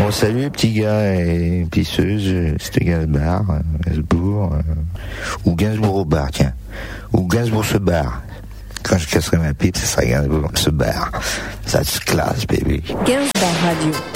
Bon, salut petit gars et pisseuse, c'était Gainsbourg, ou Gainsbourg au bar, tiens. Ou Gainsbourg se barre. Quand je casserai ma pipe, ça sera Gainsbourg se barre. Ça se classe, baby. Gainsbourg Radio.